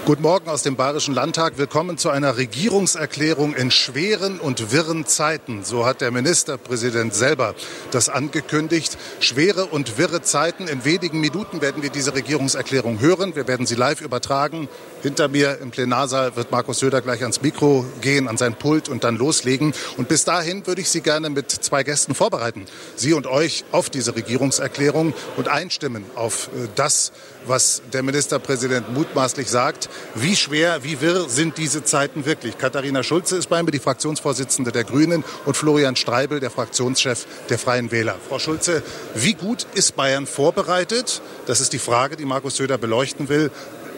Guten Morgen aus dem Bayerischen Landtag. Willkommen zu einer Regierungserklärung in schweren und wirren Zeiten. So hat der Ministerpräsident selber das angekündigt. Schwere und wirre Zeiten. In wenigen Minuten werden wir diese Regierungserklärung hören. Wir werden sie live übertragen. Hinter mir im Plenarsaal wird Markus Söder gleich ans Mikro gehen, an sein Pult und dann loslegen. Und bis dahin würde ich Sie gerne mit zwei Gästen vorbereiten. Sie und euch auf diese Regierungserklärung und einstimmen auf das, was der Ministerpräsident mutmaßlich sagt. Wie schwer, wie wirr sind diese Zeiten wirklich? Katharina Schulze ist bei mir, die Fraktionsvorsitzende der Grünen, und Florian Streibel, der Fraktionschef der Freien Wähler. Frau Schulze, wie gut ist Bayern vorbereitet? Das ist die Frage, die Markus Söder beleuchten will,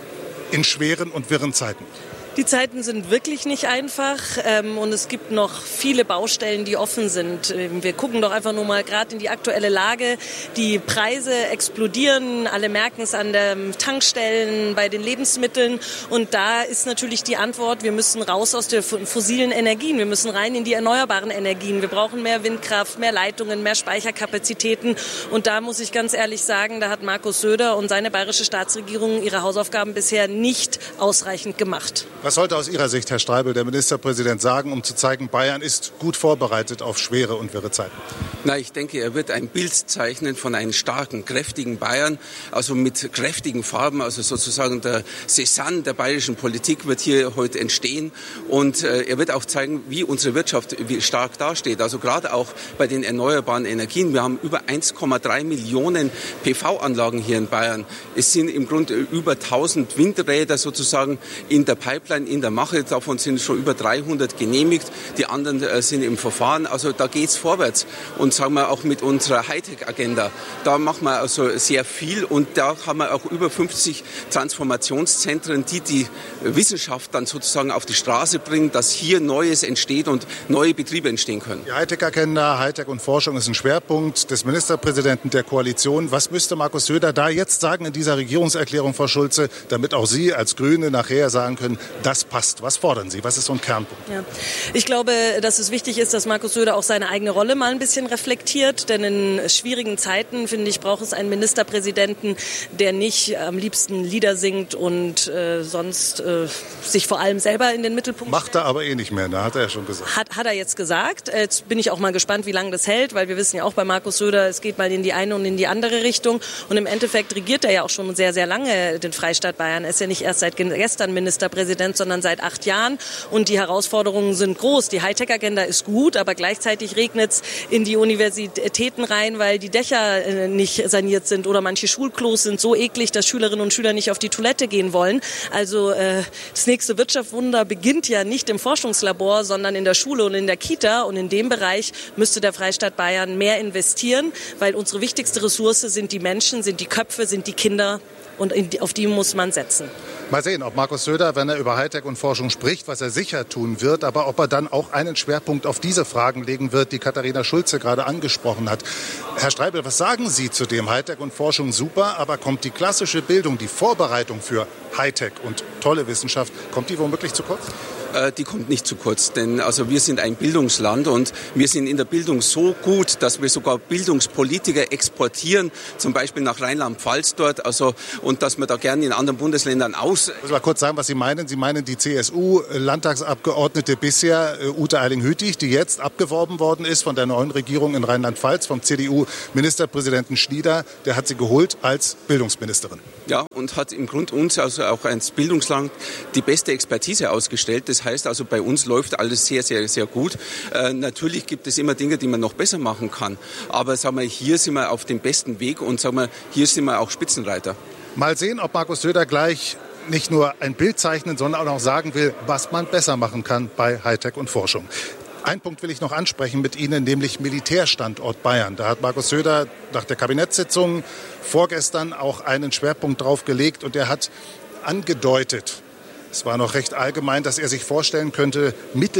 in schweren und wirren Zeiten. Die Zeiten sind wirklich nicht einfach und es gibt noch viele Baustellen, die offen sind. Wir gucken doch einfach nur mal gerade in die aktuelle Lage. Die Preise explodieren, alle merken es an den Tankstellen, bei den Lebensmitteln. Und da ist natürlich die Antwort, wir müssen raus aus den fossilen Energien, wir müssen rein in die erneuerbaren Energien. Wir brauchen mehr Windkraft, mehr Leitungen, mehr Speicherkapazitäten. Und da muss ich ganz ehrlich sagen, da hat Markus Söder und seine bayerische Staatsregierung ihre Hausaufgaben bisher nicht ausreichend gemacht. Was sollte aus Ihrer Sicht, Herr Streibel, der Ministerpräsident sagen, um zu zeigen, Bayern ist gut vorbereitet auf schwere und wirre Zeiten? Na, ich denke, er wird ein Bild zeichnen von einem starken, kräftigen Bayern, also mit kräftigen Farben, also sozusagen der Cézanne der bayerischen Politik wird hier heute entstehen. Und er wird auch zeigen, wie unsere Wirtschaft wie stark dasteht. Also gerade auch bei den erneuerbaren Energien. Wir haben über 1,3 Millionen PV-Anlagen hier in Bayern. Es sind im Grunde über 1000 Windräder sozusagen in der Pipeline, in der Mache. Davon sind schon über 300 genehmigt. Die anderen sind im Verfahren. Also da geht's vorwärts. Und sagen wir auch mit unserer Hightech-Agenda. Da machen wir also sehr viel. Und da haben wir auch über 50 Transformationszentren, die Wissenschaft dann sozusagen auf die Straße bringen, dass hier Neues entsteht und neue Betriebe entstehen können. Die Hightech-Agenda, Hightech und Forschung ist ein Schwerpunkt des Ministerpräsidenten der Koalition. Was müsste Markus Söder da jetzt sagen in dieser Regierungserklärung, Frau Schulze, damit auch Sie als Grüne nachher sagen können, das passt. Was fordern Sie? Was ist so ein Kernpunkt? Ja. Ich glaube, dass es wichtig ist, dass Markus Söder auch seine eigene Rolle mal ein bisschen reflektiert. Denn in schwierigen Zeiten, finde ich, braucht es einen Ministerpräsidenten, der nicht am liebsten Lieder singt und sonst sich vor allem selber in den Mittelpunkt stellt. Macht er aber eh nicht mehr, da hat er ja schon gesagt. Hat er jetzt gesagt. Jetzt bin ich auch mal gespannt, wie lange das hält, weil wir wissen ja auch bei Markus Söder, es geht mal in die eine und in die andere Richtung. Und im Endeffekt regiert er ja auch schon sehr, sehr lange den Freistaat Bayern. Er ist ja nicht erst seit gestern Ministerpräsident, sondern seit 8 Jahren. Und die Herausforderungen sind groß. Die Hightech-Agenda ist gut, aber gleichzeitig regnet es in die Universitäten rein, weil die Dächer nicht saniert sind oder manche Schulklos sind so eklig, dass Schülerinnen und Schüler nicht auf die Toilette gehen wollen. Also das nächste Wirtschaftswunder beginnt ja nicht im Forschungslabor, sondern in der Schule und in der Kita. Und in dem Bereich müsste der Freistaat Bayern mehr investieren, weil unsere wichtigste Ressource sind die Menschen, sind die Köpfe, sind die Kinder. Und auf die muss man setzen. Mal sehen, ob Markus Söder, wenn er über Hightech und Forschung spricht, was er sicher tun wird, aber ob er dann auch einen Schwerpunkt auf diese Fragen legen wird, die Katharina Schulze gerade angesprochen hat. Herr Streibel, was sagen Sie zu dem? Hightech und Forschung super, aber kommt die klassische Bildung, die Vorbereitung für Hightech und tolle Wissenschaft, kommt die womöglich zu kurz? Die kommt nicht zu kurz, denn also wir sind ein Bildungsland und wir sind in der Bildung so gut, dass wir sogar Bildungspolitiker exportieren, zum Beispiel nach Rheinland-Pfalz dort, also und dass wir da gerne in anderen Bundesländern aus. Ich muss mal kurz sagen, was Sie meinen. Sie meinen die CSU-Landtagsabgeordnete bisher, Ute Eiling-Hüttich, die jetzt abgeworben worden ist von der neuen Regierung in Rheinland-Pfalz, vom CDU-Ministerpräsidenten Schnieder, der hat sie geholt als Bildungsministerin. Ja, und hat im Grunde uns also auch als Bildungsland die beste Expertise ausgestellt. Das heißt also, bei uns läuft alles sehr, sehr, sehr gut. Natürlich gibt es immer Dinge, die man noch besser machen kann. Aber sagen wir, hier sind wir auf dem besten Weg und sagen wir, hier sind wir auch Spitzenreiter. Mal sehen, ob Markus Söder gleich nicht nur ein Bild zeichnen, sondern auch noch sagen will, was man besser machen kann bei Hightech und Forschung. Einen Punkt will ich noch ansprechen mit Ihnen, nämlich Militärstandort Bayern. Da hat Markus Söder nach der Kabinettssitzung vorgestern auch einen Schwerpunkt drauf gelegt und er hat angedeutet, es war noch recht allgemein, dass er sich vorstellen könnte,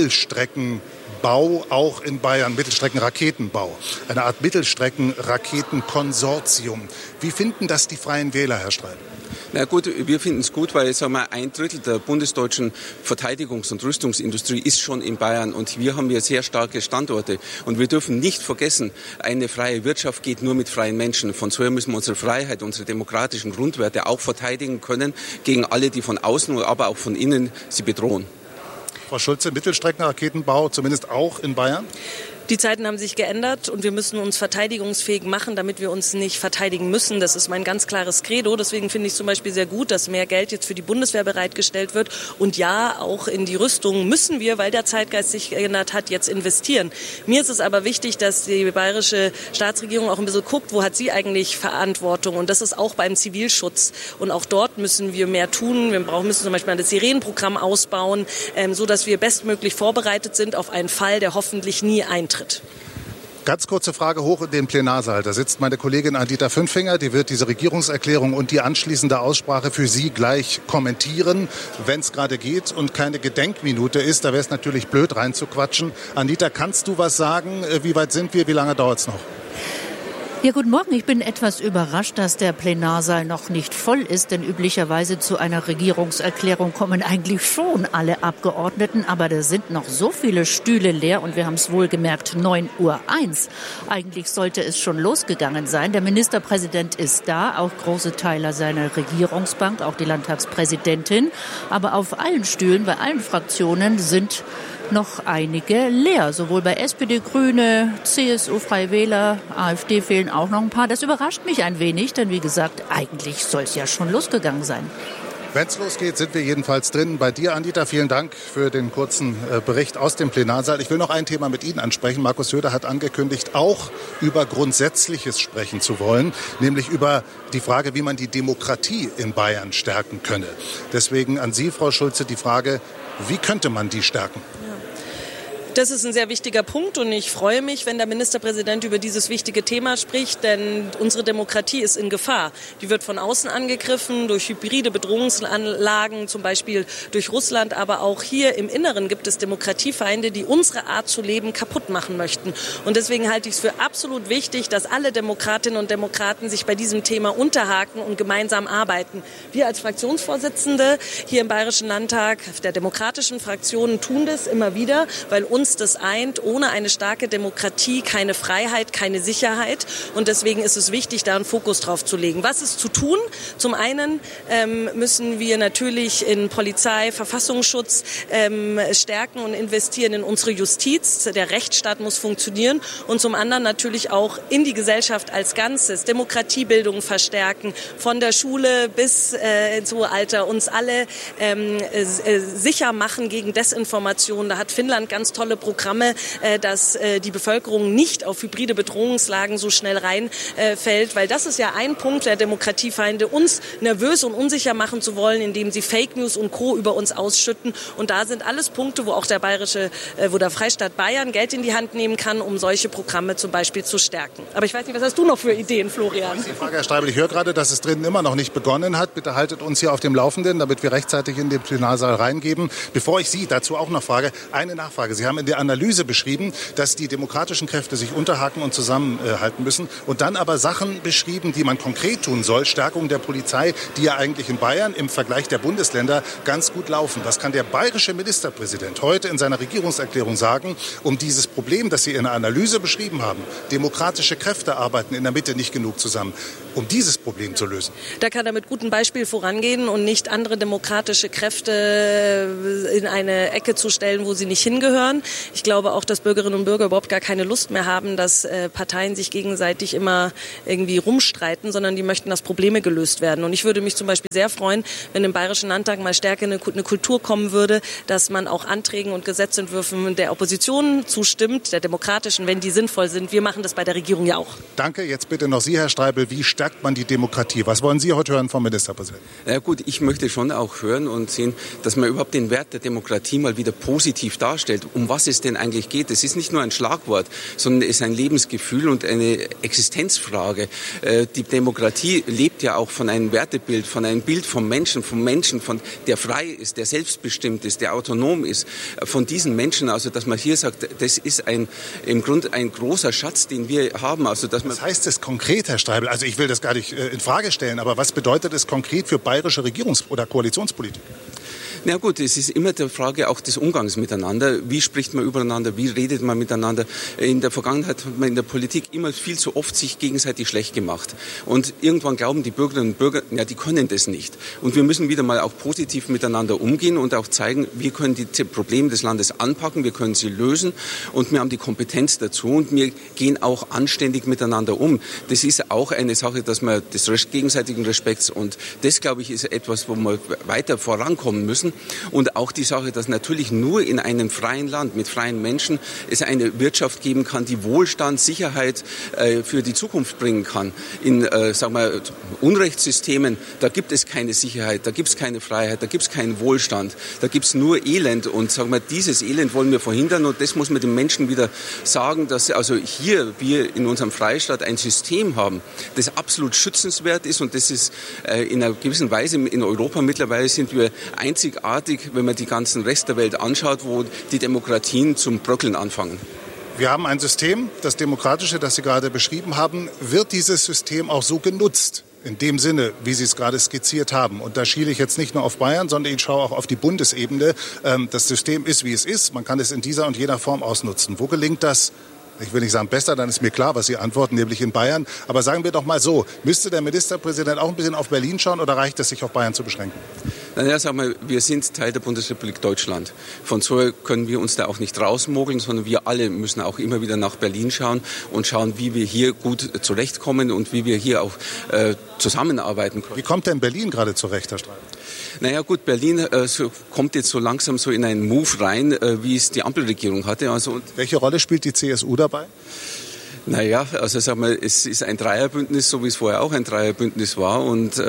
Mittelstreckenbau auch in Bayern, Mittelstreckenraketenbau, eine Art Mittelstreckenraketenkonsortium. Wie finden das die Freien Wähler, Herr Streibel? Na gut, wir finden es gut, weil sagen wir, 1/3 der bundesdeutschen Verteidigungs- und Rüstungsindustrie ist schon in Bayern und wir haben hier sehr starke Standorte. Und wir dürfen nicht vergessen, eine freie Wirtschaft geht nur mit freien Menschen. Von so her müssen wir unsere Freiheit, unsere demokratischen Grundwerte auch verteidigen können gegen alle, die von außen, aber auch von innen sie bedrohen. Frau Schulze, Mittelstreckenraketenbau, zumindest auch in Bayern? Die Zeiten haben sich geändert und wir müssen uns verteidigungsfähig machen, damit wir uns nicht verteidigen müssen. Das ist mein ganz klares Credo. Deswegen finde ich zum Beispiel sehr gut, dass mehr Geld jetzt für die Bundeswehr bereitgestellt wird. Und ja, auch in die Rüstung müssen wir, weil der Zeitgeist sich geändert hat, jetzt investieren. Mir ist es aber wichtig, dass die bayerische Staatsregierung auch ein bisschen guckt, wo hat sie eigentlich Verantwortung. Und das ist auch beim Zivilschutz. Und auch dort müssen wir mehr tun. Wir müssen zum Beispiel das Sirenenprogramm ausbauen, so dass wir bestmöglich vorbereitet sind auf einen Fall, der hoffentlich nie eintritt. Ganz kurze Frage hoch in den Plenarsaal. Da sitzt meine Kollegin Anita Fünfinger. Die wird diese Regierungserklärung und die anschließende Aussprache für Sie gleich kommentieren, wenn es gerade geht und keine Gedenkminute ist. Da wäre es natürlich blöd reinzuquatschen. Anita, kannst du was sagen? Wie weit sind wir? Wie lange dauert es noch? Ja, guten Morgen. Ich bin etwas überrascht, dass der Plenarsaal noch nicht voll ist, denn üblicherweise zu einer Regierungserklärung kommen eigentlich schon alle Abgeordneten, aber da sind noch so viele Stühle leer und wir haben es wohl gemerkt, 9:01 Uhr. Eigentlich sollte es schon losgegangen sein. Der Ministerpräsident ist da, auch große Teile seiner Regierungsbank, auch die Landtagspräsidentin, aber auf allen Stühlen, bei allen Fraktionen sind noch einige leer. Sowohl bei SPD, Grüne, CSU, Freie Wähler, AfD fehlen auch noch ein paar. Das überrascht mich ein wenig, denn wie gesagt, eigentlich soll es ja schon losgegangen sein. Wenn es losgeht, sind wir jedenfalls drin. Bei dir, Anita, vielen Dank für den kurzen Bericht aus dem Plenarsaal. Ich will noch ein Thema mit Ihnen ansprechen. Markus Söder hat angekündigt, auch über Grundsätzliches sprechen zu wollen, nämlich über die Frage, wie man die Demokratie in Bayern stärken könne. Deswegen an Sie, Frau Schulze, die Frage, wie könnte man die stärken? Das ist ein sehr wichtiger Punkt und ich freue mich, wenn der Ministerpräsident über dieses wichtige Thema spricht, denn unsere Demokratie ist in Gefahr. Die wird von außen angegriffen, durch hybride Bedrohungsanlagen, zum Beispiel durch Russland, aber auch hier im Inneren gibt es Demokratiefeinde, die unsere Art zu leben kaputt machen möchten. Und deswegen halte ich es für absolut wichtig, dass alle Demokratinnen und Demokraten sich bei diesem Thema unterhaken und gemeinsam arbeiten. Wir als Fraktionsvorsitzende hier im Bayerischen Landtag der demokratischen Fraktionen tun das immer wieder, weil uns das eint, ohne eine starke Demokratie keine Freiheit, keine Sicherheit. Und deswegen ist es wichtig, da einen Fokus drauf zu legen. Was ist zu tun? Zum einen müssen wir natürlich in Polizei, Verfassungsschutz stärken und investieren in unsere Justiz. Der Rechtsstaat muss funktionieren. Und zum anderen natürlich auch in die Gesellschaft als Ganzes. Demokratiebildung verstärken. Von der Schule bis ins hohe Alter. Uns alle sicher machen gegen Desinformation. Da hat Finnland ganz tolle Programme, dass die Bevölkerung nicht auf hybride Bedrohungslagen so schnell reinfällt, weil das ist ja ein Punkt der Demokratiefeinde, uns nervös und unsicher machen zu wollen, indem sie Fake News und Co. über uns ausschütten. Und da sind alles Punkte, wo auch wo der Freistaat Bayern Geld in die Hand nehmen kann, um solche Programme zum Beispiel zu stärken. Aber ich weiß nicht, was hast du noch für Ideen, Florian? Die Frage, Herr Streibel, ich höre gerade, dass es drinnen immer noch nicht begonnen hat. Bitte haltet uns hier auf dem Laufenden, damit wir rechtzeitig in den Plenarsaal reingeben. Bevor ich Sie dazu auch noch frage, eine Nachfrage. Sie haben in der Analyse beschrieben, dass die demokratischen Kräfte sich unterhaken und zusammenhalten müssen und dann aber Sachen beschrieben, die man konkret tun soll. Stärkung der Polizei, die ja eigentlich in Bayern im Vergleich der Bundesländer ganz gut laufen. Was kann der bayerische Ministerpräsident heute in seiner Regierungserklärung sagen, um dieses Problem, das Sie in der Analyse beschrieben haben, demokratische Kräfte arbeiten in der Mitte nicht genug zusammen, um dieses Problem zu lösen? Da kann er mit gutem Beispiel vorangehen und nicht andere demokratische Kräfte in eine Ecke zu stellen, wo sie nicht hingehören. Ich glaube auch, dass Bürgerinnen und Bürger überhaupt gar keine Lust mehr haben, dass Parteien sich gegenseitig immer irgendwie rumstreiten, sondern die möchten, dass Probleme gelöst werden. Und ich würde mich zum Beispiel sehr freuen, wenn im Bayerischen Landtag mal stärker eine Kultur kommen würde, dass man auch Anträgen und Gesetzentwürfen der Opposition zustimmt, der demokratischen, wenn die sinnvoll sind. Wir machen das bei der Regierung ja auch. Danke. Jetzt bitte noch Sie, Herr Streibel. Wie stärkt man die Demokratie? Was wollen Sie heute hören vom Ministerpräsidenten? Ja gut, ich möchte schon auch hören und sehen, dass man überhaupt den Wert der Demokratie mal wieder positiv darstellt. Um was es denn eigentlich geht. Es ist nicht nur ein Schlagwort, sondern es ist ein Lebensgefühl und eine Existenzfrage. Die Demokratie lebt ja auch von einem Wertebild, von einem Bild vom Menschen, der frei ist, der selbstbestimmt ist, der autonom ist. Von diesen Menschen, also dass man hier sagt, das ist im Grunde ein großer Schatz, den wir haben. Also, dass man Was heißt das konkret, Herr Streibel? Also ich will will das gar nicht in Frage stellen, aber was bedeutet es konkret für bayerische Regierungs- oder Koalitionspolitik? Na gut, es ist immer die Frage auch des Umgangs miteinander. Wie spricht man übereinander? Wie redet man miteinander? In der Vergangenheit hat man in der Politik immer viel zu oft sich gegenseitig schlecht gemacht. Und irgendwann glauben die Bürgerinnen und Bürger, ja, die können das nicht. Und wir müssen wieder mal auch positiv miteinander umgehen und auch zeigen, wir können die Probleme des Landes anpacken, wir können sie lösen und wir haben die Kompetenz dazu und wir gehen auch anständig miteinander um. Das ist auch eine Sache, dass man des gegenseitigen Respekts und das, glaube ich, ist etwas, wo wir weiter vorankommen müssen. Und auch die Sache, dass natürlich nur in einem freien Land mit freien Menschen es eine Wirtschaft geben kann, die Wohlstand, Sicherheit für die Zukunft bringen kann. In Unrechtssystemen, da gibt es keine Sicherheit, da gibt es keine Freiheit, da gibt es keinen Wohlstand, da gibt es nur Elend. Und dieses Elend wollen wir verhindern und das muss man den Menschen wieder sagen, dass also hier wir in unserem Freistaat ein System haben, das absolut schützenswert ist und das ist in einer gewissen Weise in Europa mittlerweile sind wir einzigartig, wenn man die ganzen Rest der Welt anschaut, wo die Demokratien zum Bröckeln anfangen. Wir haben ein System, das Demokratische, das Sie gerade beschrieben haben. Wird dieses System auch so genutzt? In dem Sinne, wie Sie es gerade skizziert haben. Und da schiele ich jetzt nicht nur auf Bayern, sondern ich schaue auch auf die Bundesebene. Das System ist, wie es ist. Man kann es in dieser und jener Form ausnutzen. Wo gelingt das? Ich will nicht sagen besser, dann ist mir klar, was Sie antworten, nämlich in Bayern. Aber sagen wir doch mal so, müsste der Ministerpräsident auch ein bisschen auf Berlin schauen oder reicht es, sich auf Bayern zu beschränken? Naja, sag mal, wir sind Teil der Bundesrepublik Deutschland. Von so können wir uns da auch nicht rausmogeln, sondern wir alle müssen auch immer wieder nach Berlin schauen und schauen, wie wir hier gut zurechtkommen und wie wir hier auch zusammenarbeiten können. Wie kommt denn Berlin gerade zurecht, Herr Streibel? Naja gut, Berlin kommt jetzt so langsam so in einen Move rein, wie es die Ampelregierung hatte. Also, welche Rolle spielt die CSU dabei? Naja, also sag mal, es ist ein Dreierbündnis, so wie es vorher auch ein Dreierbündnis war. Und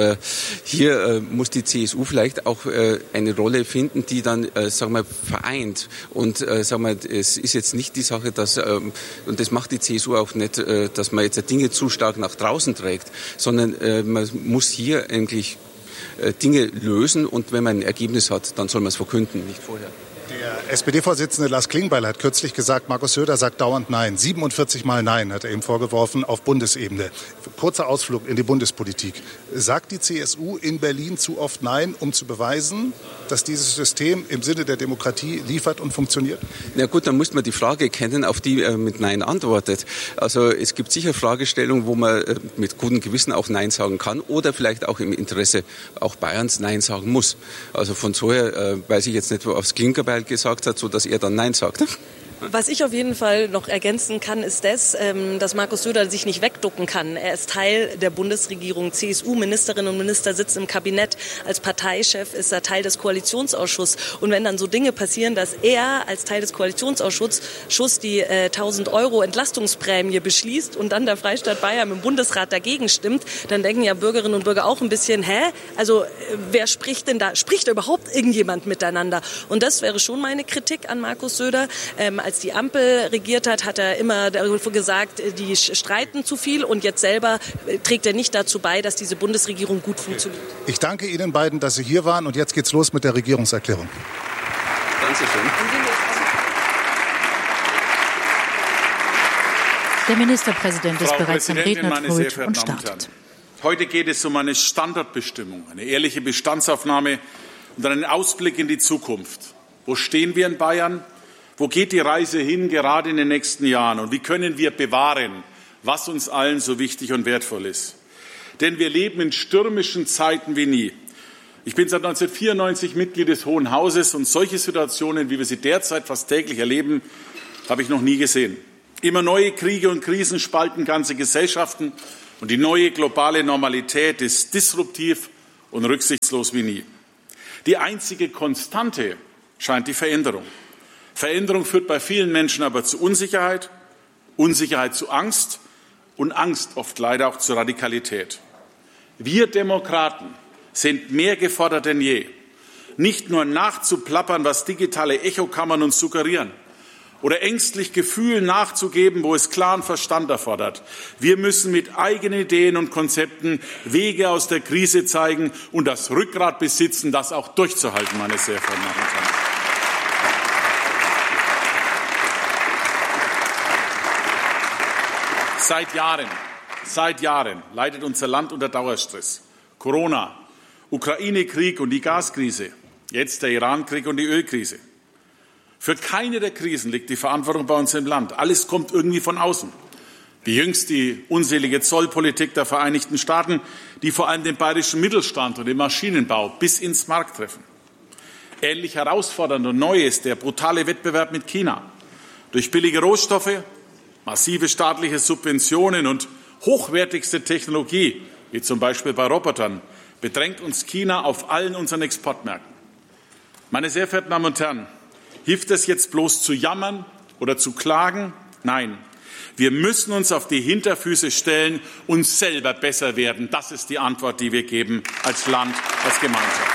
hier muss die CSU vielleicht auch eine Rolle finden, die dann, sag mal, vereint. Und sag mal, es ist jetzt nicht die Sache, dass, und das macht die CSU auch nicht, dass man jetzt Dinge zu stark nach draußen trägt, sondern man muss hier eigentlich Dinge lösen und wenn man ein Ergebnis hat, dann soll man es verkünden, nicht vorher. Der SPD-Vorsitzende Lars Klingbeil hat kürzlich gesagt, Markus Söder sagt dauernd Nein. 47 Mal Nein hat er ihm vorgeworfen auf Bundesebene. Kurzer Ausflug in die Bundespolitik. Sagt die CSU in Berlin zu oft Nein, um zu beweisen, dass dieses System im Sinne der Demokratie liefert und funktioniert? Na gut, dann muss man die Frage kennen, auf die er mit Nein antwortet. Also es gibt sicher Fragestellungen, wo man mit gutem Gewissen auch Nein sagen kann oder vielleicht auch im Interesse auch Bayerns Nein sagen muss. Also von soher weiß ich jetzt nicht, wo aufs Klingbeil gesagt hat, so dass er dann Nein sagt. Was ich auf jeden Fall noch ergänzen kann, ist dass Markus Söder sich nicht wegducken kann. Er ist Teil der Bundesregierung. CSU-Ministerinnen und Minister sitzen im Kabinett. Als Parteichef ist er Teil des Koalitionsausschusses. Und wenn dann so Dinge passieren, dass er als Teil des Koalitionsausschusses die 1.000 € Entlastungsprämie beschließt und dann der Freistaat Bayern im Bundesrat dagegen stimmt, dann denken ja Bürgerinnen und Bürger auch ein bisschen, also wer spricht denn da? Spricht da überhaupt irgendjemand miteinander? Und das wäre schon meine Kritik an Markus Söder. Als die Ampel regiert hat, hat er immer darüber gesagt, die streiten zu viel und jetzt selber trägt er nicht dazu bei, dass diese Bundesregierung gut funktioniert. Ich danke Ihnen beiden, dass Sie hier waren und jetzt geht's los mit der Regierungserklärung. Dankeschön. Der Ministerpräsident ist bereits am Rednerpult und startet. Heute geht es um eine Standortbestimmung, eine ehrliche Bestandsaufnahme und einen Ausblick in die Zukunft. Wo stehen wir in Bayern? Wo geht die Reise hin, gerade in den nächsten Jahren? Und wie können wir bewahren, was uns allen so wichtig und wertvoll ist? Denn wir leben in stürmischen Zeiten wie nie. Ich bin seit 1994 Mitglied des Hohen Hauses und solche Situationen, wie wir sie derzeit fast täglich erleben, habe ich noch nie gesehen. Immer neue Kriege und Krisen spalten ganze Gesellschaften und die neue globale Normalität ist disruptiv und rücksichtslos wie nie. Die einzige Konstante scheint die Veränderung. Veränderung führt bei vielen Menschen aber zu Unsicherheit, Unsicherheit zu Angst und Angst oft leider auch zu Radikalität. Wir Demokraten sind mehr gefordert denn je, nicht nur nachzuplappern, was digitale Echokammern uns suggerieren, oder ängstlich Gefühlen nachzugeben, wo es klaren Verstand erfordert. Wir müssen mit eigenen Ideen und Konzepten Wege aus der Krise zeigen und das Rückgrat besitzen, das auch durchzuhalten, meine sehr verehrten Damen und Herren. Seit Jahren leidet unser Land unter Dauerstress. Corona, Ukraine-Krieg und die Gaskrise, jetzt der Iran-Krieg und die Ölkrise. Für keine der Krisen liegt die Verantwortung bei uns im Land. Alles kommt irgendwie von außen. Wie jüngst die unselige Zollpolitik der Vereinigten Staaten, die vor allem den bayerischen Mittelstand und den Maschinenbau bis ins Mark treffen. Ähnlich herausfordernd und neu ist der brutale Wettbewerb mit China. Durch billige Rohstoffe, massive staatliche Subventionen und hochwertigste Technologie, wie zum Beispiel bei Robotern, bedrängt uns China auf allen unseren Exportmärkten. Meine sehr verehrten Damen und Herren, hilft es jetzt bloß zu jammern oder zu klagen? Nein. Wir müssen uns auf die Hinterfüße stellen und selber besser werden. Das ist die Antwort, die wir geben als Land, als Gemeinschaft.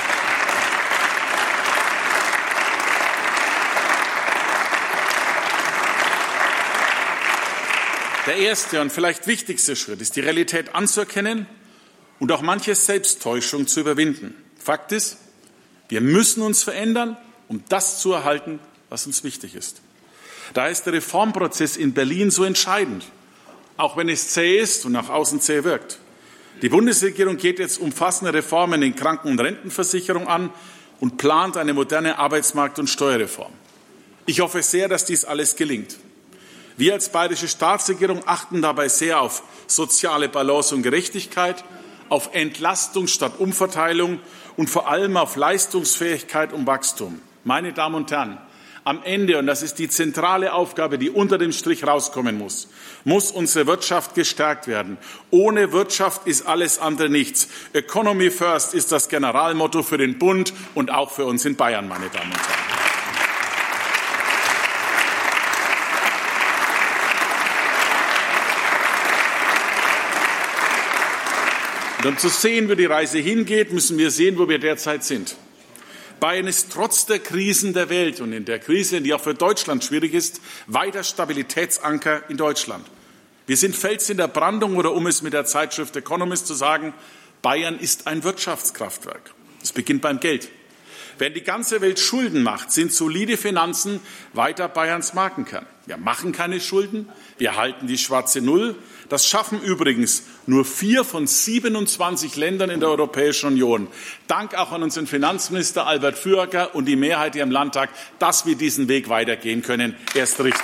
Der erste und vielleicht wichtigste Schritt ist, die Realität anzuerkennen und auch manche Selbsttäuschung zu überwinden. Fakt ist, wir müssen uns verändern, um das zu erhalten, was uns wichtig ist. Da ist der Reformprozess in Berlin so entscheidend, auch wenn es zäh ist und nach außen zäh wirkt. Die Bundesregierung geht jetzt umfassende Reformen in Kranken- und Rentenversicherung an und plant eine moderne Arbeitsmarkt- und Steuerreform. Ich hoffe sehr, dass dies alles gelingt. Wir als bayerische Staatsregierung achten dabei sehr auf soziale Balance und Gerechtigkeit, auf Entlastung statt Umverteilung und vor allem auf Leistungsfähigkeit und Wachstum. Meine Damen und Herren, am Ende, und das ist die zentrale Aufgabe, die unter dem Strich rauskommen muss, muss unsere Wirtschaft gestärkt werden. Ohne Wirtschaft ist alles andere nichts. Economy first ist das Generalmotto für den Bund und auch für uns in Bayern, meine Damen und Herren. Und um zu sehen, wo die Reise hingeht, müssen wir sehen, wo wir derzeit sind. Bayern ist trotz der Krisen der Welt und in der Krise, die auch für Deutschland schwierig ist, weiter Stabilitätsanker in Deutschland. Wir sind Fels in der Brandung oder um es mit der Zeitschrift Economist zu sagen, Bayern ist ein Wirtschaftskraftwerk. Es beginnt beim Geld. Während die ganze Welt Schulden macht, sind solide Finanzen weiter Bayerns Markenkern. Wir machen keine Schulden, wir halten die schwarze Null. Das schaffen übrigens nur 4 von 27 Ländern in der Europäischen Union. Dank auch an unseren Finanzminister Albert Füracker und die Mehrheit hier im Landtag, dass wir diesen Weg weitergehen können. Er ist richtig.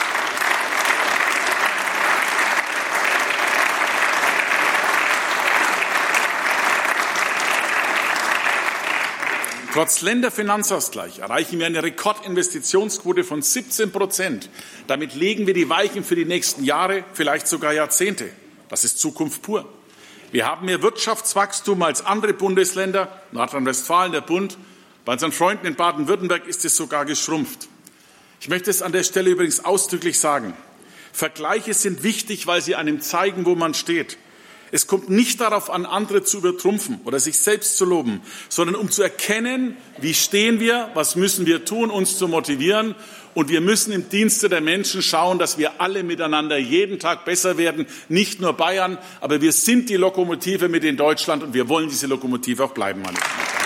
Trotz Länderfinanzausgleich erreichen wir eine Rekordinvestitionsquote von 17%. Damit legen wir die Weichen für die nächsten Jahre, vielleicht sogar Jahrzehnte. Das ist Zukunft pur. Wir haben mehr Wirtschaftswachstum als andere Bundesländer, Nordrhein-Westfalen, der Bund. Bei unseren Freunden in Baden-Württemberg ist es sogar geschrumpft. Ich möchte es an der Stelle übrigens ausdrücklich sagen. Vergleiche sind wichtig, weil sie einem zeigen, wo man steht. Es kommt nicht darauf an, andere zu übertrumpfen oder sich selbst zu loben, sondern um zu erkennen, wie stehen wir, was müssen wir tun, uns zu motivieren. Und wir müssen im Dienste der Menschen schauen, dass wir alle miteinander jeden Tag besser werden. Nicht nur Bayern, aber wir sind die Lokomotive mit in Deutschland und wir wollen diese Lokomotive auch bleiben, meine Damen und Herren.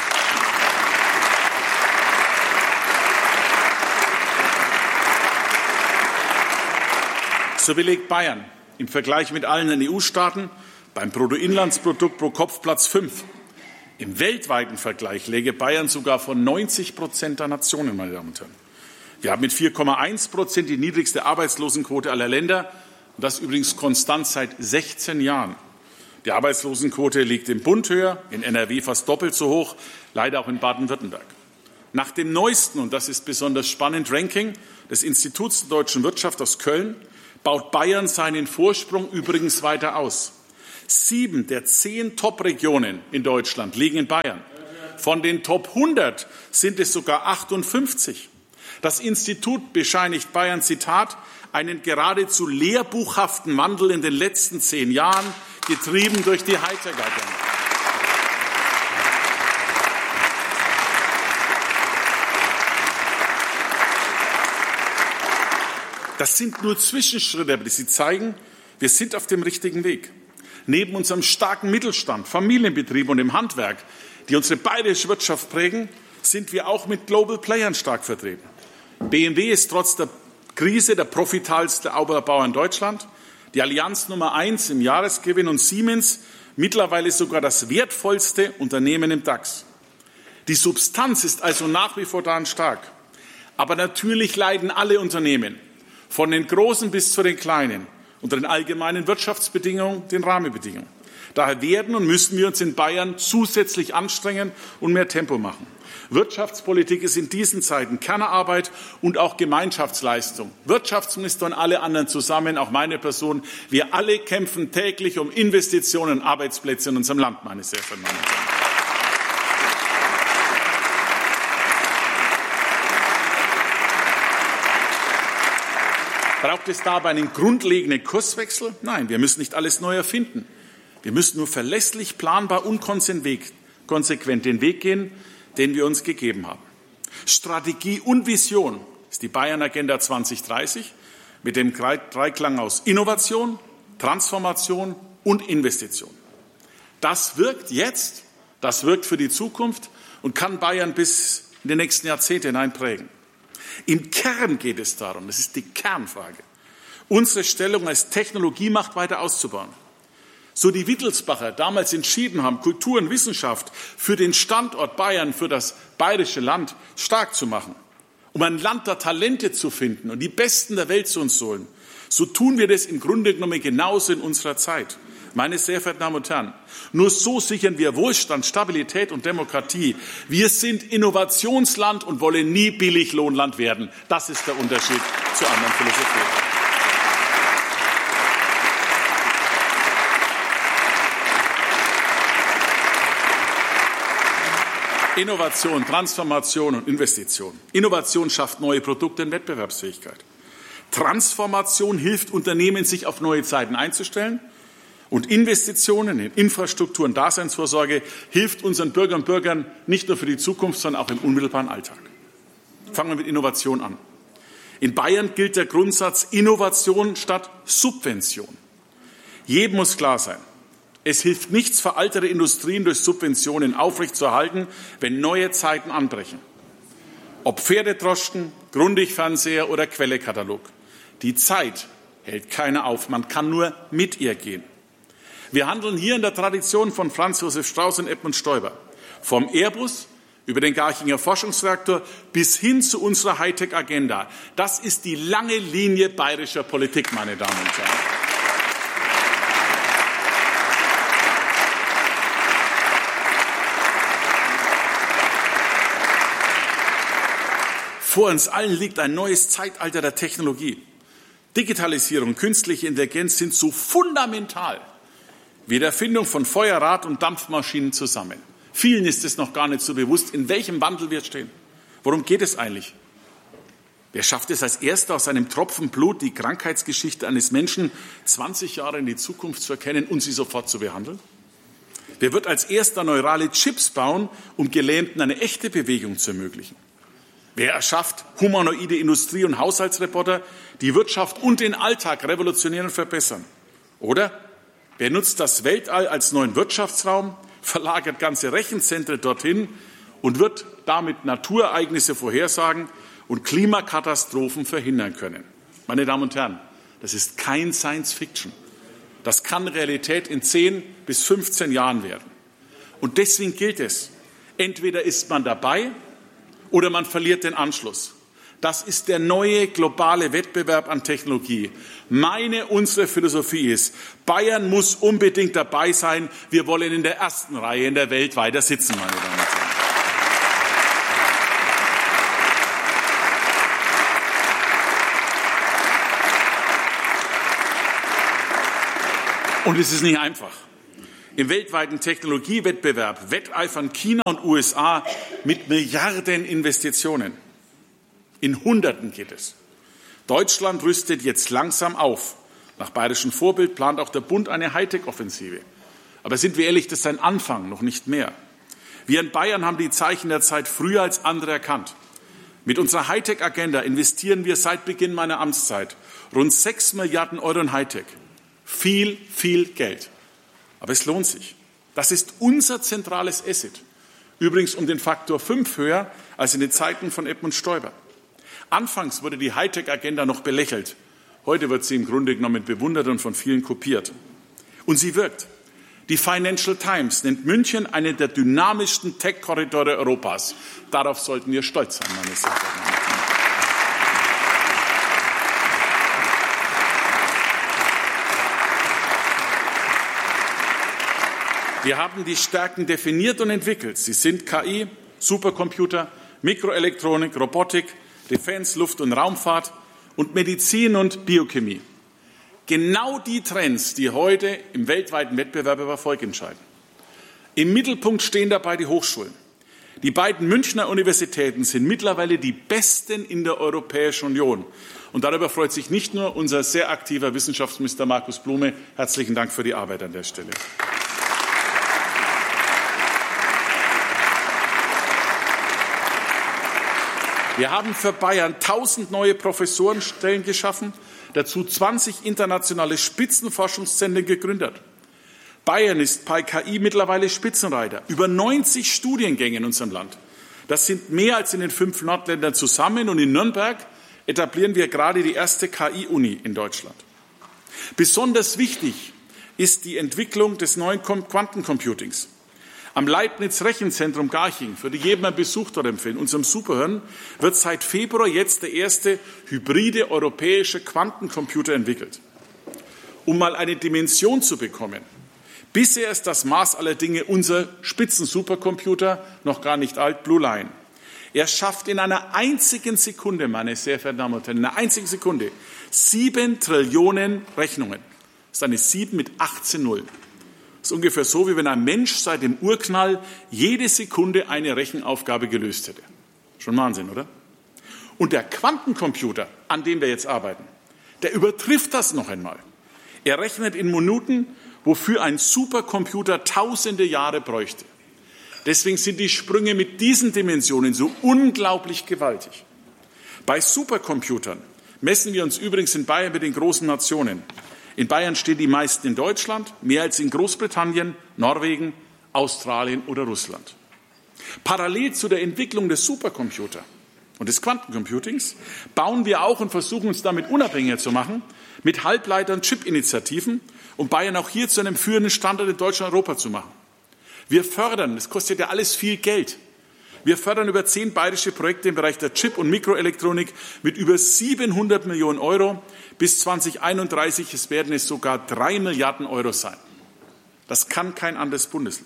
So belegt Bayern im Vergleich mit allen EU-Staaten beim Bruttoinlandsprodukt pro Kopf Platz 5. Im weltweiten Vergleich läge Bayern sogar von 90% der Nationen, meine Damen und Herren. Wir haben mit 4,1% die niedrigste Arbeitslosenquote aller Länder. Und das übrigens konstant seit 16 Jahren. Die Arbeitslosenquote liegt im Bund höher, in NRW fast doppelt so hoch, leider auch in Baden-Württemberg. Nach dem neuesten, und das ist besonders spannend, Ranking des Instituts der deutschen Wirtschaft aus Köln baut Bayern seinen Vorsprung übrigens weiter aus. 7 der 10 Top-Regionen in Deutschland liegen in Bayern. Von den Top 100 sind es sogar 58. Das Institut bescheinigt Bayern, Zitat, einen geradezu lehrbuchhaften Wandel in den letzten 10 Jahren, getrieben durch die Hightech-Agenda. Das sind nur Zwischenschritte, aber sie zeigen, wir sind auf dem richtigen Weg. Neben unserem starken Mittelstand, Familienbetrieben und dem Handwerk, die unsere bayerische Wirtschaft prägen, sind wir auch mit Global Playern stark vertreten. BMW ist trotz der Krise der profitabelste Autobauer in Deutschland. die Allianz Nummer 1 im Jahresgewinn und Siemens mittlerweile sogar das wertvollste Unternehmen im DAX. Die Substanz ist also nach wie vor da stark. Aber natürlich leiden alle Unternehmen, von den Großen bis zu den Kleinen, unter den allgemeinen Wirtschaftsbedingungen, den Rahmenbedingungen. Daher werden und müssen wir uns in Bayern zusätzlich anstrengen und mehr Tempo machen. Wirtschaftspolitik ist in diesen Zeiten Kernarbeit und auch Gemeinschaftsleistung. Wirtschaftsminister und alle anderen zusammen, auch meine Person, wir alle kämpfen täglich um Investitionen und Arbeitsplätze in unserem Land, meine sehr verehrten Damen und Herren. Braucht es dabei einen grundlegenden Kurswechsel? Nein, wir müssen nicht alles neu erfinden. Wir müssen nur verlässlich, planbar und konsequent den Weg gehen, den wir uns gegeben haben. Strategie und Vision ist die Bayern-Agenda 2030 mit dem Dreiklang aus Innovation, Transformation und Investition. Das wirkt jetzt, das wirkt für die Zukunft und kann Bayern bis in die nächsten Jahrzehnte hinein prägen. Im Kern geht es darum, das ist die Kernfrage, unsere Stellung als Technologiemacht weiter auszubauen. So die Wittelsbacher damals entschieden haben, Kultur und Wissenschaft für den Standort Bayern, für das bayerische Land stark zu machen, um ein Land der Talente zu finden und die Besten der Welt zu uns zu holen, so tun wir das im Grunde genommen genauso in unserer Zeit. Meine sehr verehrten Damen und Herren, nur so sichern wir Wohlstand, Stabilität und Demokratie. Wir sind Innovationsland und wollen nie Billiglohnland werden. Das ist der Unterschied zu anderen Philosophien. Innovation, Transformation und Investition. Innovation schafft neue Produkte und Wettbewerbsfähigkeit. Transformation hilft Unternehmen, sich auf neue Zeiten einzustellen. Und Investitionen in Infrastruktur und Daseinsvorsorge hilft unseren Bürgern und Bürgern nicht nur für die Zukunft, sondern auch im unmittelbaren Alltag. Fangen wir mit Innovation an. In Bayern gilt der Grundsatz Innovation statt Subvention. Jedem muss klar sein, es hilft nichts, veraltete Industrien durch Subventionen aufrechtzuerhalten, wenn neue Zeiten anbrechen. Ob Pferdedroschken, Grundig-Fernseher oder Quelle-Katalog. Die Zeit hält keiner auf, man kann nur mit ihr gehen. Wir handeln hier in der Tradition von Franz Josef Strauß und Edmund Stoiber. Vom Airbus über den Garchinger Forschungsreaktor bis hin zu unserer Hightech-Agenda. Das ist die lange Linie bayerischer Politik, meine Damen und Herren. Vor uns allen liegt ein neues Zeitalter der Technologie. Digitalisierung, künstliche Intelligenz sind so fundamental wie die Erfindung von Feuerrad und Dampfmaschinen zusammen. Vielen ist es noch gar nicht so bewusst, in welchem Wandel wir stehen. Worum geht es eigentlich? Wer schafft es als Erster aus einem Tropfen Blut, die Krankheitsgeschichte eines Menschen 20 Jahre in die Zukunft zu erkennen und sie sofort zu behandeln? Wer wird als Erster neurale Chips bauen, um Gelähmten eine echte Bewegung zu ermöglichen? Wer erschafft humanoide Industrie- und Haushaltsroboter, die Wirtschaft und den Alltag revolutionieren und verbessern? Oder wer nutzt das Weltall als neuen Wirtschaftsraum, verlagert ganze Rechenzentren dorthin und wird damit Naturereignisse vorhersagen und Klimakatastrophen verhindern können? Meine Damen und Herren, das ist kein Science Fiction. Das kann Realität in 10 bis 15 Jahren werden. Und deswegen gilt es, entweder ist man dabei oder man verliert den Anschluss. Das ist der neue globale Wettbewerb an Technologie. Unsere Philosophie ist, Bayern muss unbedingt dabei sein. Wir wollen in der ersten Reihe in der Welt weiter sitzen, meine Damen und Herren. Und es ist nicht einfach. Im weltweiten Technologiewettbewerb wetteifern China und USA mit Milliarden Investitionen. In Hunderten geht es. Deutschland rüstet jetzt langsam auf. Nach bayerischem Vorbild plant auch der Bund eine Hightech-Offensive. Aber sind wir ehrlich, das ist ein Anfang, noch nicht mehr. Wir in Bayern haben die Zeichen der Zeit früher als andere erkannt. Mit unserer Hightech-Agenda investieren wir seit Beginn meiner Amtszeit rund 6 Milliarden Euro in Hightech. Viel, viel Geld. Aber es lohnt sich. Das ist unser zentrales Asset. Übrigens um den Faktor 5 höher als in den Zeiten von Edmund Stoiber. Anfangs wurde die Hightech-Agenda noch belächelt. Heute wird sie im Grunde genommen bewundert und von vielen kopiert. Und sie wirkt. Die Financial Times nennt München einen der dynamischsten Tech-Korridore Europas. Darauf sollten wir stolz sein, meine sehr verehrten Damen und Herren. Wir haben die Stärken definiert und entwickelt. Sie sind KI, Supercomputer, Mikroelektronik, Robotik, Defense, Luft- und Raumfahrt und Medizin und Biochemie. Genau die Trends, die heute im weltweiten Wettbewerb über Erfolg entscheiden. Im Mittelpunkt stehen dabei die Hochschulen. Die beiden Münchner Universitäten sind mittlerweile die besten in der Europäischen Union. Und darüber freut sich nicht nur unser sehr aktiver Wissenschaftsminister Markus Blume. Herzlichen Dank für die Arbeit an der Stelle. Wir haben für Bayern 1000 neue Professorenstellen geschaffen, dazu 20 internationale Spitzenforschungszentren gegründet. Bayern ist bei KI mittlerweile Spitzenreiter. Über 90 Studiengänge in unserem Land. Das sind mehr als in den 5 Nordländern zusammen. Und in Nürnberg etablieren wir gerade die erste KI-Uni in Deutschland. Besonders wichtig ist die Entwicklung des neuen Quantencomputings. Am Leibniz-Rechenzentrum Garching, für die jedem ein Besuch dort empfehlen, unserem Superhirn, wird seit Februar jetzt der erste hybride europäische Quantencomputer entwickelt. Um mal eine Dimension zu bekommen. Bisher ist das Maß aller Dinge unser Spitzensupercomputer, noch gar nicht alt, Blue Line. Er schafft in einer einzigen Sekunde, meine sehr verehrten Damen und Herren, in einer einzigen Sekunde 7 Trillionen Rechnungen. Das ist eine 7 mit 18 Nullen. Das ist ungefähr so, wie wenn ein Mensch seit dem Urknall jede Sekunde eine Rechenaufgabe gelöst hätte. Schon Wahnsinn, oder? Und der Quantencomputer, an dem wir jetzt arbeiten, der übertrifft das noch einmal. Er rechnet in Minuten, wofür ein Supercomputer tausende Jahre bräuchte. Deswegen sind die Sprünge mit diesen Dimensionen so unglaublich gewaltig. Bei Supercomputern messen wir uns übrigens in Bayern mit den großen Nationen. In Bayern stehen die meisten in Deutschland, mehr als in Großbritannien, Norwegen, Australien oder Russland. Parallel zu der Entwicklung des Supercomputers und des Quantencomputings bauen wir auch und versuchen uns damit unabhängiger zu machen mit Halbleitern, Chip-Initiativen, um Bayern auch hier zu einem führenden Standort in Deutschland und Europa zu machen. Wir fördern, das kostet ja alles viel Geld, wir fördern über 10 bayerische Projekte im Bereich der Chip- und Mikroelektronik mit über 700 Millionen Euro. Bis 2031 werden es sogar 3 Milliarden Euro sein. Das kann kein anderes Bundesland.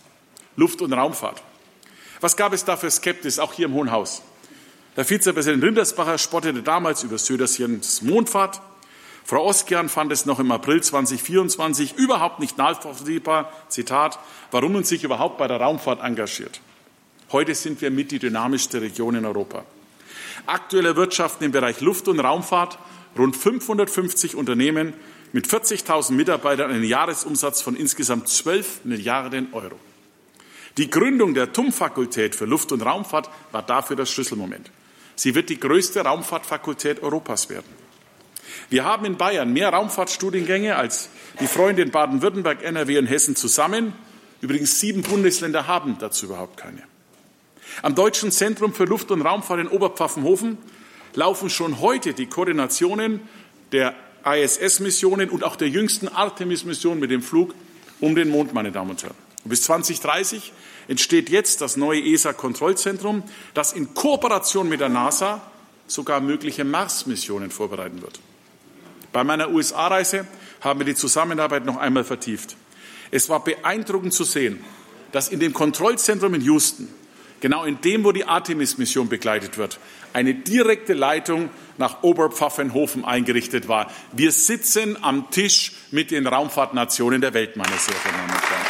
Luft- und Raumfahrt. Was gab es da für Skepsis, auch hier im Hohen Haus? Der Vizepräsident Rindersbacher spottete damals über Söderchens Mondfahrt. Frau Oskian fand es noch im April 2024 überhaupt nicht nachvollziehbar, Zitat, warum man sich überhaupt bei der Raumfahrt engagiert. Heute sind wir mit die dynamischste Region in Europa. Aktuell erwirtschaften im Bereich Luft- und Raumfahrt rund 550 Unternehmen mit 40.000 Mitarbeitern einen Jahresumsatz von insgesamt 12 Milliarden Euro. Die Gründung der TUM-Fakultät für Luft- und Raumfahrt war dafür das Schlüsselmoment. Sie wird die größte Raumfahrtfakultät Europas werden. Wir haben in Bayern mehr Raumfahrtstudiengänge als die Freunde in Baden-Württemberg, NRW und Hessen zusammen. Übrigens 7 Bundesländer haben dazu überhaupt keine. Am Deutschen Zentrum für Luft- und Raumfahrt in Oberpfaffenhofen laufen schon heute die Koordinationen der ISS-Missionen und auch der jüngsten Artemis-Mission mit dem Flug um den Mond, meine Damen und Herren. Und bis 2030 entsteht jetzt das neue ESA-Kontrollzentrum, das in Kooperation mit der NASA sogar mögliche Mars-Missionen vorbereiten wird. Bei meiner USA-Reise haben wir die Zusammenarbeit noch einmal vertieft. Es war beeindruckend zu sehen, dass in dem Kontrollzentrum in Houston, genau in dem, wo die Artemis-Mission begleitet wird, eine direkte Leitung nach Oberpfaffenhofen eingerichtet war. Wir sitzen am Tisch mit den Raumfahrtnationen der Welt, meine sehr verehrten Damen und Herren.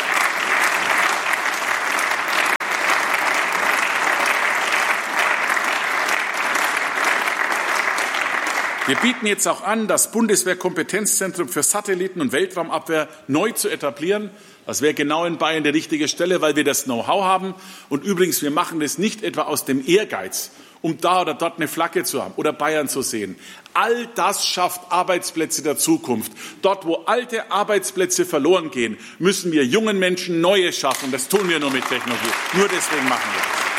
Wir bieten jetzt auch an, das Bundeswehr-Kompetenzzentrum für Satelliten- und Weltraumabwehr neu zu etablieren. Das wäre genau in Bayern die richtige Stelle, weil wir das Know-how haben. Und übrigens, wir machen das nicht etwa aus dem Ehrgeiz, um da oder dort eine Flagge zu haben oder Bayern zu sehen. All das schafft Arbeitsplätze der Zukunft. Dort, wo alte Arbeitsplätze verloren gehen, müssen wir jungen Menschen neue schaffen. Das tun wir nur mit Technologie. Nur deswegen machen wir das.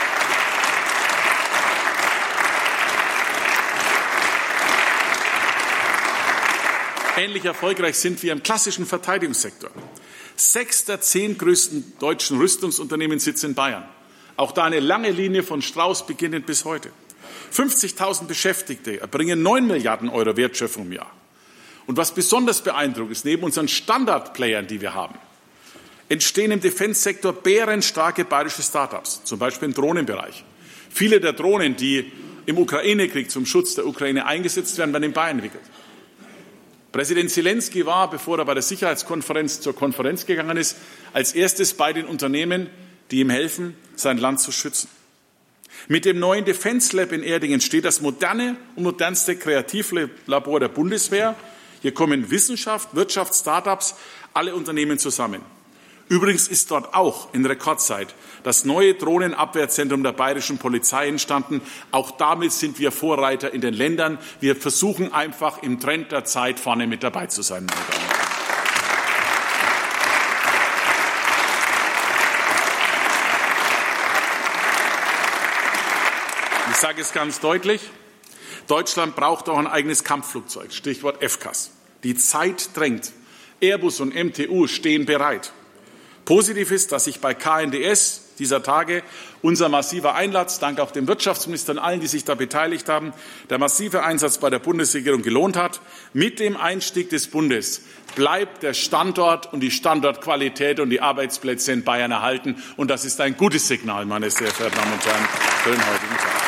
Ähnlich erfolgreich sind wir im klassischen Verteidigungssektor. 6 der 10 größten deutschen Rüstungsunternehmen sitzen in Bayern. Auch da eine lange Linie von Strauß beginnend bis heute. 50.000 Beschäftigte erbringen 9 Milliarden Euro Wertschöpfung im Jahr. Und was besonders beeindruckend ist, neben unseren Standardplayern, die wir haben, entstehen im Defense-Sektor bärenstarke bayerische Start-ups, zum Beispiel im Drohnenbereich. Viele der Drohnen, die im Ukraine-Krieg zum Schutz der Ukraine eingesetzt werden, werden in Bayern entwickelt. Präsident Zelensky war, bevor er bei der Sicherheitskonferenz zur Konferenz gegangen ist, als erstes bei den Unternehmen, die ihm helfen, sein Land zu schützen. Mit dem neuen Defense Lab in Erding entsteht das moderne und modernste Kreativlabor der Bundeswehr. Hier kommen Wissenschaft, Wirtschaft, Start-ups, alle Unternehmen zusammen. Übrigens ist dort auch in Rekordzeit das neue Drohnenabwehrzentrum der bayerischen Polizei entstanden. Auch damit sind wir Vorreiter in den Ländern. Wir versuchen einfach im Trend der Zeit vorne mit dabei zu sein, meine Damen und Herren. Ich sage es ganz deutlich, Deutschland braucht auch ein eigenes Kampfflugzeug, Stichwort FCAS. Die Zeit drängt. Airbus und MTU stehen bereit. Positiv ist, dass sich bei KNDS dieser Tage unser massiver Einsatz, dank auch dem Wirtschaftsminister und allen, die sich da beteiligt haben, der massive Einsatz bei der Bundesregierung gelohnt hat. Mit dem Einstieg des Bundes bleibt der Standort und die Standortqualität und die Arbeitsplätze in Bayern erhalten. Und das ist ein gutes Signal, meine sehr verehrten Damen und Herren, für den heutigen Tag.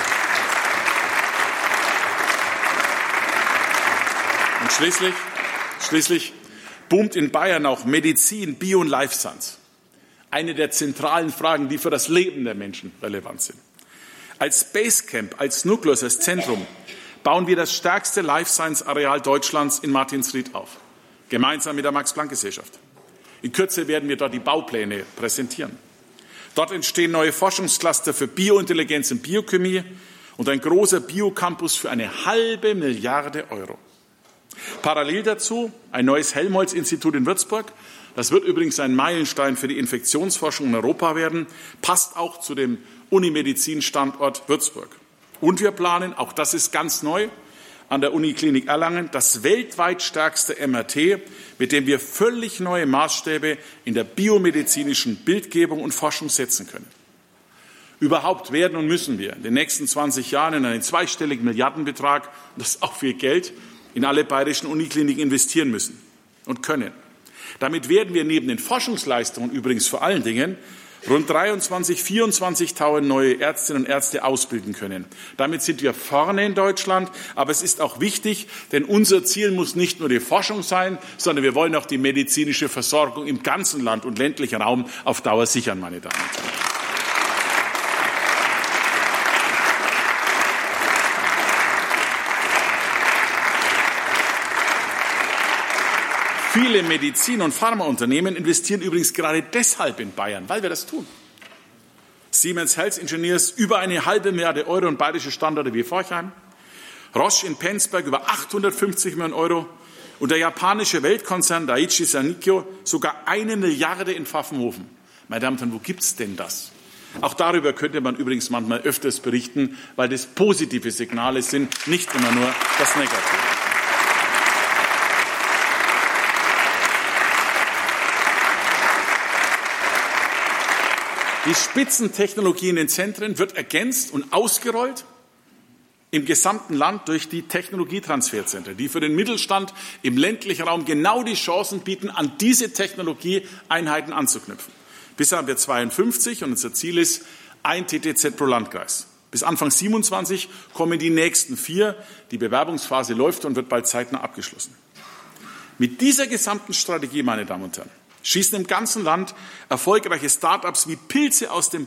Und schließlich boomt in Bayern auch Medizin, Bio- und Life Science. Eine der zentralen Fragen, die für das Leben der Menschen relevant sind. Als Basecamp, als Nukleus, als Zentrum bauen wir das stärkste Life Science Areal Deutschlands in Martinsried auf, gemeinsam mit der Max-Planck-Gesellschaft. In Kürze werden wir dort die Baupläne präsentieren. Dort entstehen neue Forschungscluster für Biointelligenz und Biochemie und ein großer Biocampus für 1,5 Milliarden Euro. Parallel dazu ein neues Helmholtz-Institut in Würzburg. Das wird übrigens ein Meilenstein für die Infektionsforschung in Europa werden, passt auch zu dem Unimedizin-Standort Würzburg. Und wir planen, auch das ist ganz neu, an der Uniklinik Erlangen das weltweit stärkste MRT, mit dem wir völlig neue Maßstäbe in der biomedizinischen Bildgebung und Forschung setzen können. Überhaupt werden und müssen wir in den nächsten 20 Jahren in einen zweistelligen Milliardenbetrag, das ist auch viel Geld, in alle bayerischen Unikliniken investieren müssen und können. Damit werden wir neben den Forschungsleistungen übrigens vor allen Dingen rund 24.000 neue Ärztinnen und Ärzte ausbilden können. Damit sind wir vorne in Deutschland, aber es ist auch wichtig, denn unser Ziel muss nicht nur die Forschung sein, sondern wir wollen auch die medizinische Versorgung im ganzen Land und ländlichen Raum auf Dauer sichern, meine Damen und Herren. Viele Medizin- und Pharmaunternehmen investieren übrigens gerade deshalb in Bayern, weil wir das tun. Siemens Health Engineers über 1,5 Milliarden Euro in bayerische Standorte wie Forchheim, Roche in Penzberg über 850 Millionen Euro und der japanische Weltkonzern Daiichi Sankyo sogar 1 Milliarde in Pfaffenhofen. Meine Damen und Herren, wo gibt's denn das? Auch darüber könnte man übrigens manchmal öfters berichten, weil das positive Signale sind, nicht immer nur das Negative. Die Spitzentechnologie in den Zentren wird ergänzt und ausgerollt im gesamten Land durch die Technologietransferzentren, die für den Mittelstand im ländlichen Raum genau die Chancen bieten, an diese Technologieeinheiten anzuknüpfen. Bisher haben wir 52 und unser Ziel ist 1 TTZ pro Landkreis. Bis Anfang 27 kommen die nächsten 4. Die Bewerbungsphase läuft und wird bald zeitnah abgeschlossen. Mit dieser gesamten Strategie, meine Damen und Herren, schießen im ganzen Land erfolgreiche Start-ups wie Pilze aus dem